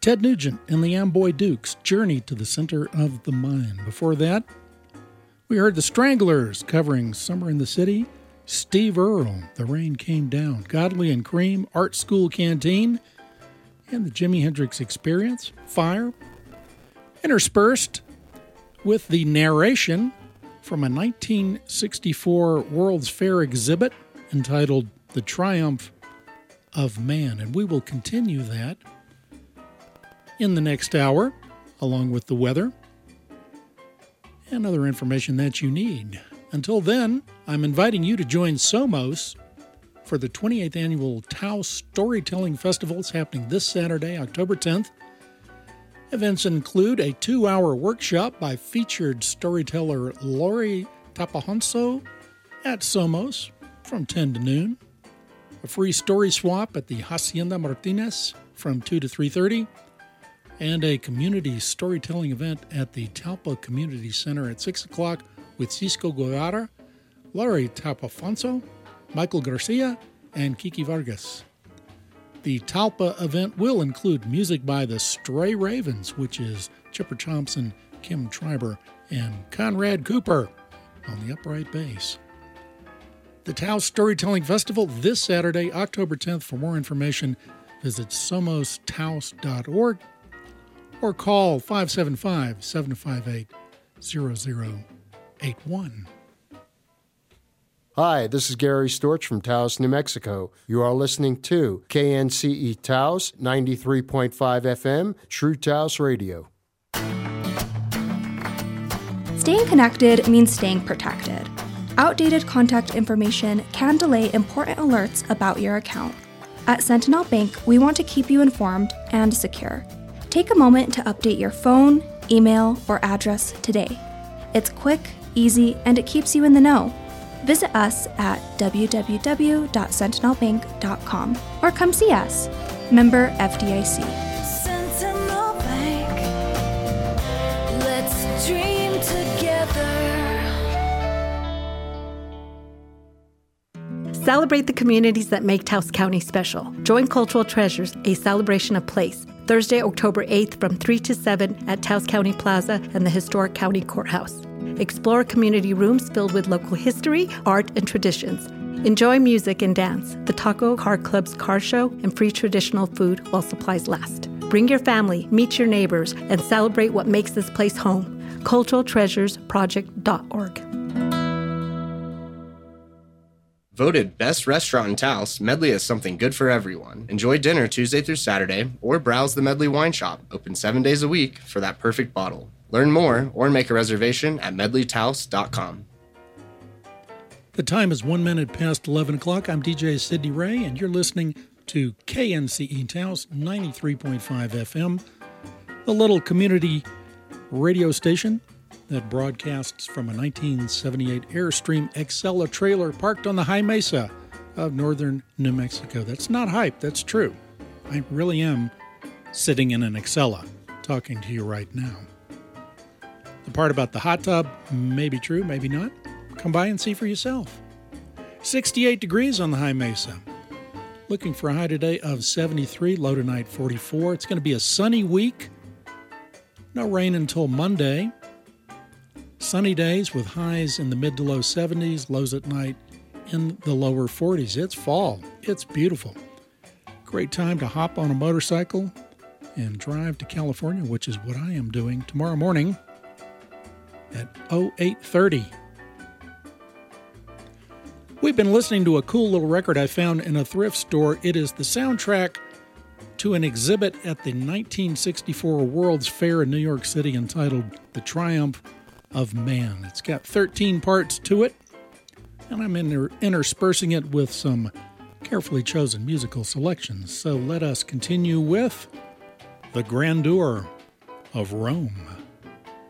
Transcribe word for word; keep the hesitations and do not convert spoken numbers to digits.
Ted Nugent and the Amboy Dukes, Journey to the Center of the Mind. Before that, we heard the Stranglers covering Summer in the City, Steve Earle, The Rain Came Down, Godley and Cream, Art School Canteen, and the Jimi Hendrix Experience, Fire, interspersed with the narration from a nineteen sixty-four World's Fair exhibit entitled The Triumph of Man. And we will continue that in the next hour, along with the weather and other information that you need. Until then, I'm inviting you to join Somos for the twenty-eighth Annual Taos Storytelling Festival. It's happening this Saturday, October tenth. Events include a two-hour workshop by featured storyteller Lori Tapahonso at Somos from ten to noon, a free story swap at the Hacienda Martinez from two to three thirty, and a community storytelling event at the Talpa Community Center at six o'clock with Cisco Guevara, Lori Tapafonso, Michael Garcia, and Kiki Vargas. The Talpa event will include music by the Stray Ravens, which is Chipper Thompson, Kim Triber, and Conrad Cooper on the upright bass. The Taos Storytelling Festival this Saturday, October tenth. For more information, visit somos taos dot org or call five seven five, seven five eight, zero zero eight one. Hi, this is Gary Storch from Taos, New Mexico. You are listening to K N C E Taos, ninety-three point five F M, True Taos Radio. Staying connected means staying protected. Outdated contact information can delay important alerts about your account. At Sentinel Bank, we want to keep you informed and secure. Take a moment to update your phone, email, or address today. It's quick, easy, and it keeps you in the know. Visit us at w w w dot sentinel bank dot com or come see us. Member F D I C. Sentinel Bank, let's dream together. Celebrate the communities that make Taos County special. Join Cultural Treasures, a celebration of place. Thursday, October eighth from three to seven at Taos County Plaza and the historic County Courthouse. Explore community rooms filled with local history, art, and traditions. Enjoy music and dance, the Taco Car Club's car show, and free traditional food while supplies last. Bring your family, meet your neighbors, and celebrate what makes this place home. cultural treasures project dot org. Voted best restaurant in Taos, Medley is something good for everyone. Enjoy dinner Tuesday through Saturday, or browse the Medley Wine Shop, open seven days a week for that perfect bottle. Learn more or make a reservation at medley taos dot com. The time is one minute past eleven o'clock. I'm D J Sidney Ray, and you're listening to K N C E Taos, ninety-three point five F M, the little community radio station that broadcasts from a nineteen seventy-eight Airstream Excella trailer parked on the high mesa of northern New Mexico. That's not hype, that's true. I really am sitting in an Excella talking to you right now. The part about the hot tub may be true, maybe not. Come by and see for yourself. sixty-eight degrees on the high mesa. Looking for a high today of seventy-three, low tonight forty-four. It's going to be a sunny week. No rain until Monday. Sunny days with highs in the mid to low seventies, lows at night in the lower forties. It's fall. It's beautiful. Great time to hop on a motorcycle and drive to California, which is what I am doing tomorrow morning at oh eight thirty. We've been listening to a cool little record I found in a thrift store. It is the soundtrack to an exhibit at the nineteen sixty-four World's Fair in New York City entitled The Triumph of Man. It's got thirteen parts to it, and I'm inter- interspersing it with some carefully chosen musical selections. So let us continue with The Grandeur of Rome.